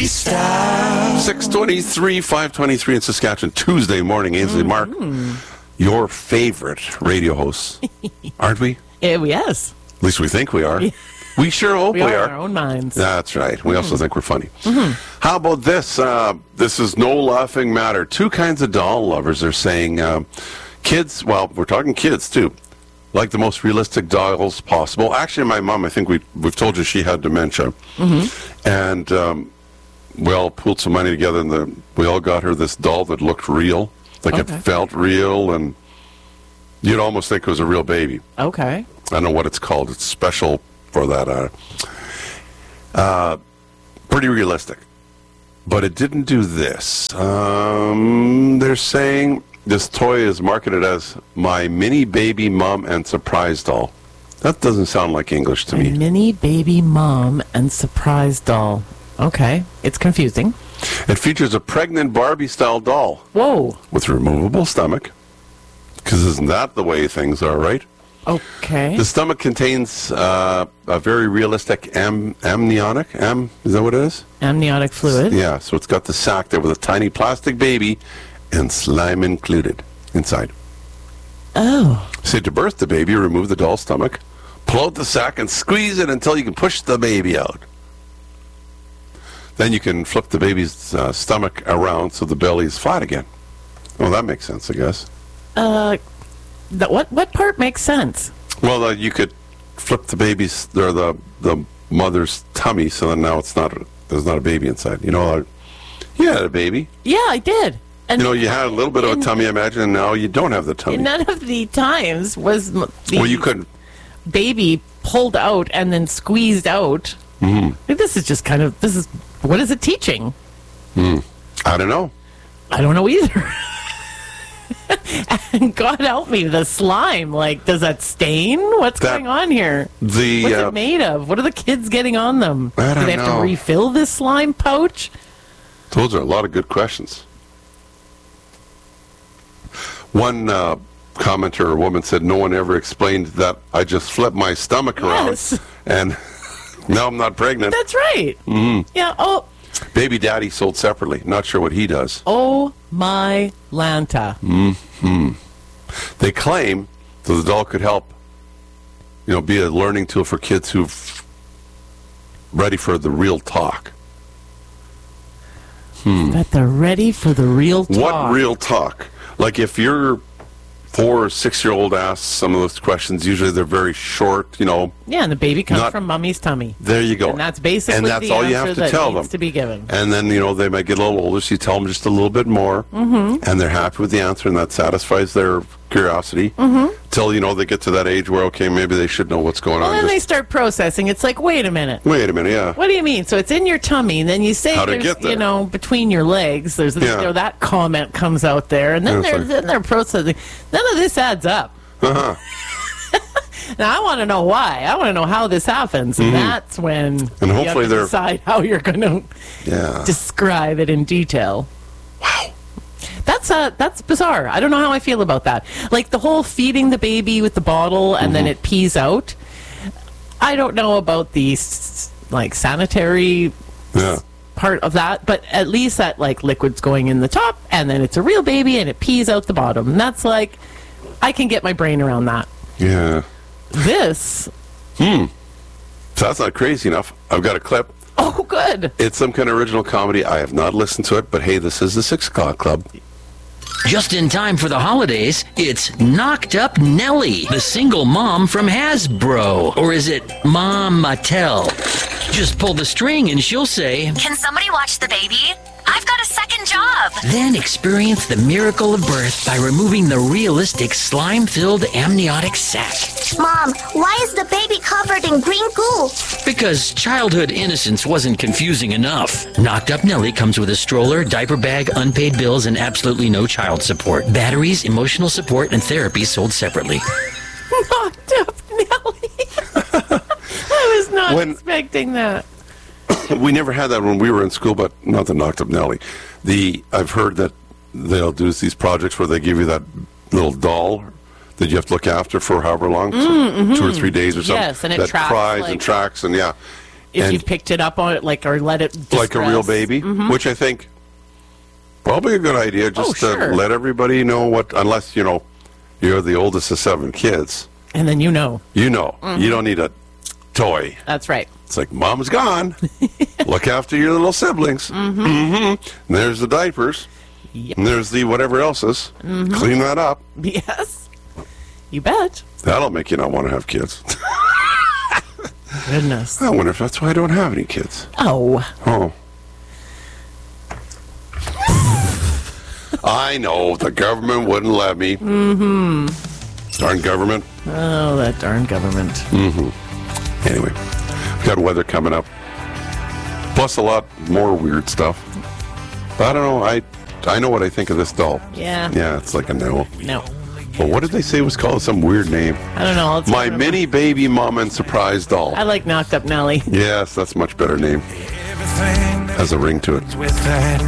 Style. 6:23, 5:23 in Saskatchewan, Tuesday morning. Ainsley Mark, your favorite radio hosts, aren't we? Yes. At least we think we are. We sure hope we are. are. In our own minds. That's right. We also think we're funny. How about this? This is no laughing matter. Two kinds of doll lovers are saying kids, well, we're talking kids too, like the most realistic dolls possible. Actually, my mom, I think we've told you she had dementia. And we all pooled some money together and we all got her this doll that looked real. Like it felt real, and you'd almost think it was a real baby. Okay. I don't know what it's called. It's special for that. Pretty realistic. But it didn't do this. They're saying this toy is marketed as my mini baby mom and surprise doll. That doesn't sound like English to me. Mini baby mom and surprise doll. Okay. It's confusing. It features a pregnant Barbie-style doll. Whoa. With a removable stomach. Because isn't that the way things are, right? Okay. The stomach contains a very realistic amniotic. Is that what it is? Amniotic fluid. Yeah, so it's got the sac there with a tiny plastic baby and slime included inside. Oh. So to birth the baby, remove the doll's stomach, pull out the sac, and squeeze it until you can push the baby out. Then you can flip the baby's stomach around so the belly is flat again. Well, that makes sense, I guess. What part makes sense? Well, you could flip the baby's or the mother's tummy, so then now there's not a baby inside. You know, you had a baby. Yeah, I did. And you know, you had a little bit of a tummy, I imagine, and now you don't have the tummy. None of the times was you couldn't. Baby pulled out and then squeezed out. This is what is it teaching? I don't know. I don't know either. And God help me, the slime, like, does that stain? What's going on here? What's it made of? What are the kids getting on them? I don't know. Do they have to refill this slime pouch? Those are a lot of good questions. One commenter or woman said, no one ever explained that I just flipped my stomach around and now I'm not pregnant. That's right. Yeah. Oh. Baby daddy sold separately. Not sure what he does. Oh, my Lanta. They claim that the doll could help, be a learning tool for kids who've ready for the real talk. That they're ready for the real talk. What real talk? Like if your 4 or 6-year-old asks some of those questions, usually they're very short, Yeah, and the baby comes from mommy's tummy. There you go. And that's basically the all you have to tell them. To be given. And then, they might get a little older, so you tell them just a little bit more, and they're happy with the answer, and that satisfies their curiosity, till, they get to that age where, okay, maybe they should know what's going on. Well, then they start processing. It's like, wait a minute, yeah. What do you mean? So it's in your tummy, and then you say there's, between your legs, there's that comment comes out there, and then they're processing. None of this adds up. Now, I want to know why. I want to know how this happens, and that's when and hopefully you have to decide how you're going to describe it in detail. Wow. That's bizarre. I don't know how I feel about that. Like the whole feeding the baby with the bottle and then it pees out. I don't know about the sanitary part of that, but at least that liquid's going in the top and then it's a real baby and it pees out the bottom. And that's I can get my brain around that. Yeah. This. So that's not crazy enough. I've got a clip. Oh, good. It's some kind of original comedy. I have not listened to it, but hey, this is the 6 o'clock club. Just in time for the holidays, it's Knocked Up Nelly, the single mom from Hasbro. Or is it Mom Mattel? Just pull the string and she'll say, "Can somebody watch the baby? I've got a second job." Then experience the miracle of birth by removing the realistic slime-filled amniotic sac. "Mom, why is the baby covered in green goo?" Because childhood innocence wasn't confusing enough. Knocked Up Nelly comes with a stroller, diaper bag, unpaid bills, and absolutely no child support. Batteries, emotional support, and therapy sold separately. Knocked Up Nelly. I was not expecting that. We never had that when we were in school, but not the Knocked Up Nelly. I've heard that they'll do these projects where they give you that little doll that you have to look after for however long, 2 or 3 days or something. Yes, and it that tracks, cries and tracks, and If And- you picked it up on it, like, or let it like a real distress. baby, which I think probably a good idea. Just sure. to let everybody know what, unless you're the oldest of 7 kids. And then you know. You don't need a toy. That's right. It's like, Mom's gone. Look after your little siblings. Mm-hmm. And there's the diapers. Yep. And there's the whatever else is. Clean that up. Yes. You bet. That'll make you not want to have kids. Goodness. I wonder if that's why I don't have any kids. Oh. Oh. I know, the government wouldn't let me. Mm-hmm. Darn government. Oh, that darn government. Anyway, we've got weather coming up. Plus a lot more weird stuff. I don't know, I know what I think of this doll. Yeah. Yeah, it's like a no. No. Well, what did they say it was called? Some weird name. I don't know. Let's My remember. mini baby mom and surprise doll. I like Knocked Up Nelly. Yes, that's a much better name. Has a ring to it. With that